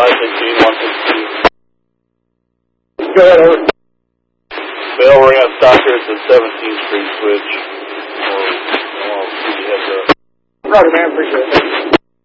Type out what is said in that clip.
516, 162. Go ahead, over. Bill, we're going to stop here at the 17th Street switch. Or, you have the... Roger, man. Appreciate it.